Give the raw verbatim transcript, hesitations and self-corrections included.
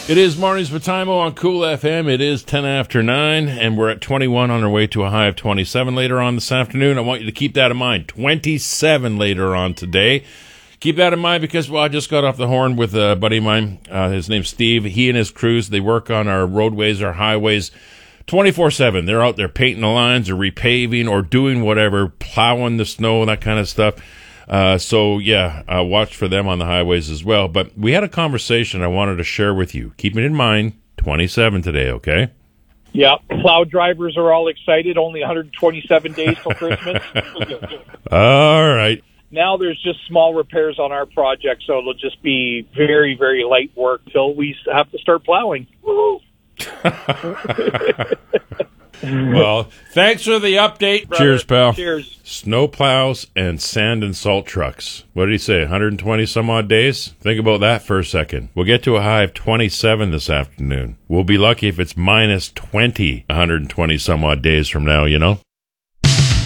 It is Mornings with Timo on Cool F M. It is ten after nine, and we're at twenty-one on our way to a high of twenty-seven later on this afternoon. I want you to keep that in mind. twenty-seven later on today. Keep that in mind because, well, I just got off the horn with a buddy of mine. Uh, his name's Steve. He and his crews, they work on our roadways, our highways, twenty-four seven. They're out there painting the lines or repaving or doing whatever, plowing the snow, that kind of stuff. Uh, so, yeah, uh, watch for them on the highways as well. But we had a conversation I wanted to share with you. Keep it in mind, twenty-seven today, okay? Yeah, plow drivers are all excited. Only one hundred twenty-seven days till Christmas. All right. Now there's just small repairs on our project, so it'll just be very, very light work till we have to start plowing. Woo! Well, thanks for the update. Brother, cheers, pal. Cheers. Snow plows and sand and salt trucks. What did he say, one hundred twenty some odd days? Think about that for a second. We'll get to a high of twenty-seven this afternoon. We'll be lucky if it's minus twenty, one hundred twenty some odd days from now, you know?